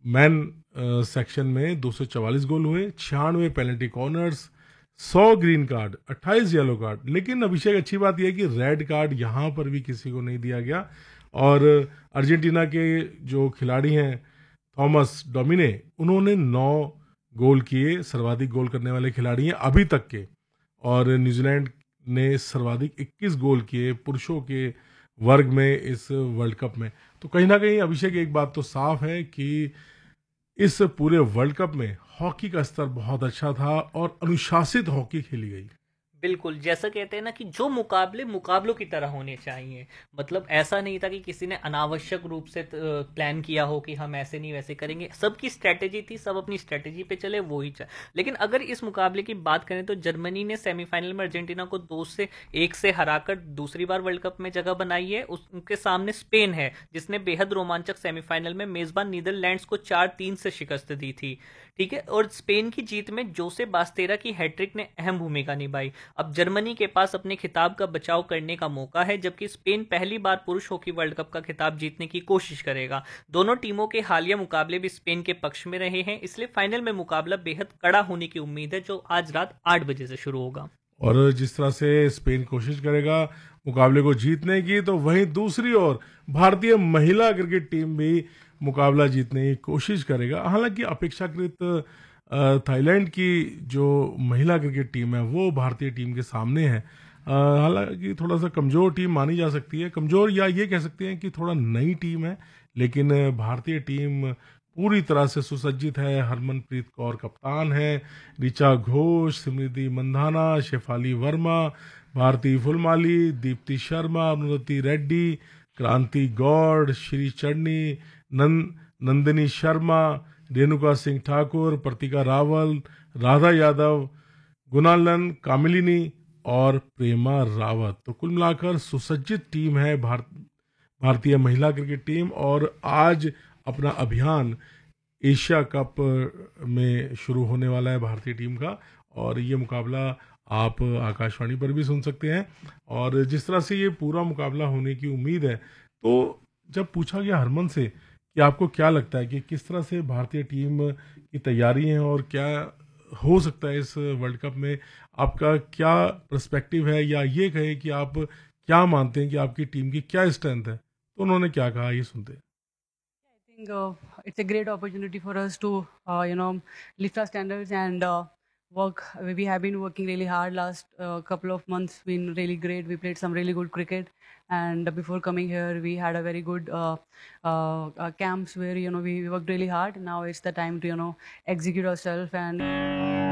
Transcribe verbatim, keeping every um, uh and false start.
Man section में दो सौ चवालीस गोल हुए, छियानवे पेनल्टी कॉर्नर्स, सौ ग्रीन कार्ड, अट्ठाईस येलो कार्ड। लेकिन अभिषेक अच्छी बात यह है कि रेड कार्ड यहाँ पर भी किसी को नहीं दिया गया। और अर्जेंटीना के जो खिलाड़ी हैं थॉमस डोमिने, उन्होंने नौ गोल किए, सर्वाधिक गोल करने वाले खिलाड़ी हैं अभी तक के। और न्यूजीलैंड ने सर्वाधिक इक्कीस गोल किए पुरुषों के वर्ग में इस वर्ल्ड कप में। तो कहीं ना कहीं अभिषेक एक बात तो साफ है कि इस पूरे वर्ल्ड कप में हॉकी का स्तर बहुत अच्छा था और अनुशासित हॉकी खेली गई। बिल्कुल, जैसा कहते हैं ना कि जो मुकाबले मुकाबलों की तरह होने चाहिए। मतलब ऐसा नहीं था कि किसी ने अनावश्यक रूप से त- प्लान किया हो कि हम ऐसे नहीं वैसे करेंगे। सबकी स्ट्रैटेजी थी, सब अपनी स्ट्रैटेजी पे चले, वो ही चल। लेकिन अगर इस मुकाबले की बात करें तो जर्मनी ने सेमीफाइनल में अर्जेंटीना को दो से एक से हराकर दूसरी बार वर्ल्ड कप में जगह बनाई है। उस- उनके सामने स्पेन है, जिसने बेहद रोमांचक सेमीफाइनल में मेजबान नीदरलैंड्स को चार तीन से शिकस्त दी थी। ठीक है, और स्पेन की जीत में जोसे बास्तेरा की हैट्रिक ने अहम भूमिका निभाई। अब जर्मनी के पास अपने खिताब का बचाव करने का मौका है, जबकि स्पेन पहली बार पुरुष हॉकी वर्ल्ड कप का खिताब जीतने की कोशिश करेगा। दोनों टीमों के हालिया मुकाबले भी स्पेन के पक्ष में रहे हैं, इसलिए फाइनल में मुकाबला बेहद कड़ा होने की उम्मीद है, जो आज रात आठ बजे से शुरू होगा। और जिस तरह से स्पेन कोशिश करेगा मुकाबले को जीतने की, तो वहीं दूसरी ओर भारतीय महिला क्रिकेट टीम भी मुकाबला जीतने की कोशिश करेगा। हालांकि अपेक्षाकृत अ, थाईलैंड की जो महिला क्रिकेट टीम है वो भारतीय टीम के सामने है। अ, हालांकि थोड़ा सा कमज़ोर टीम मानी जा सकती है, कमज़ोर या ये कह सकते हैं कि थोड़ा नई टीम है। लेकिन भारतीय टीम पूरी तरह से सुसज्जित है। हरमनप्रीत कौर कप्तान है, ऋचा घोष, स्मृति मंधाना, शेफाली वर्मा, भारती फुलमाली, दीप्ति शर्मा, अनुरति रेड्डी, क्रांति गौड़, श्री चन्नी, नंद नंदिनी शर्मा, रेणुका सिंह ठाकुर, प्रतिका रावल, राधा यादव, गुनालन कामिलिनी और प्रेमा रावत। तो कुल मिलाकर सुसज्जित टीम है भारत भारतीय महिला क्रिकेट टीम। और आज अपना अभियान एशिया कप में शुरू होने वाला है भारतीय टीम का। और ये मुकाबला आप आकाशवाणी पर भी सुन सकते हैं। और जिस तरह से ये पूरा मुकाबला होने की उम्मीद है, तो जब पूछा गया हरमन से कि आपको क्या लगता है कि किस तरह से भारतीय टीम की तैयारी है और क्या हो सकता है इस वर्ल्ड कप में, आपका क्या पर्सपेक्टिव है, या ये कहे कि आप क्या मानते हैं कि आपकी टीम की क्या स्ट्रेंथ है, तो उन्होंने क्या कहा, ये सुनते हैं। I think uh, it's a great opportunity for us to, uh, you know, lift our standards and uh, work. We have been working really hard last uh, couple of months. Been really great. We played some really good cricket, and before coming here, we had a very good uh, uh, uh, camps where you know we worked really hard. Now it's the time to you know execute ourselves and.